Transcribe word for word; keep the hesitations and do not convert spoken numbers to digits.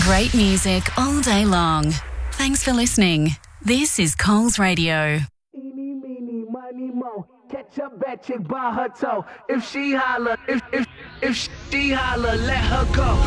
Great music all day long. Thanks for listening. This is Coles Radio. Eeny, meeny, miny, mo. Catch a bad chick by her toe. If she holler, if if if she holler, let her go.